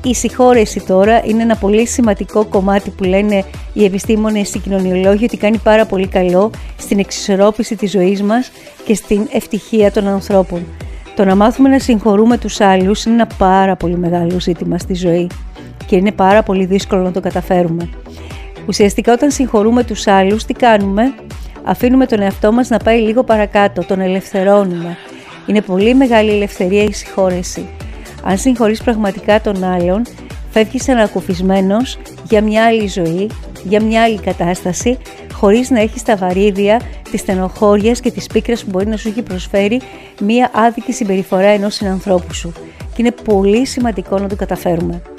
Η συγχώρεση τώρα είναι ένα πολύ σημαντικό κομμάτι που λένε οι επιστήμονες, οι κοινωνιολόγοι, ότι κάνει πάρα πολύ καλό στην εξισορρόπηση της ζωής μας και στην ευτυχία των ανθρώπων. Το να μάθουμε να συγχωρούμε τους άλλους είναι ένα πάρα πολύ μεγάλο ζήτημα στη ζωή και είναι πάρα πολύ δύσκολο να το καταφέρουμε. Ουσιαστικά όταν συγχωρούμε τους άλλους, τι κάνουμε? Αφήνουμε τον εαυτό μας να πάει λίγο παρακάτω, τον ελευθερώνουμε. Είναι πολύ μεγάλη ελευθερία η συγχώρεση. Αν συγχωρείς πραγματικά τον άλλον, φεύγεις ανακουφισμένος για μια άλλη ζωή, για μια άλλη κατάσταση, χωρίς να έχεις τα βαρύδια της στενοχώριας και της πίκρας που μπορεί να σου έχει προσφέρει μια άδικη συμπεριφορά ενός συνανθρώπου σου. Και είναι πολύ σημαντικό να το καταφέρουμε.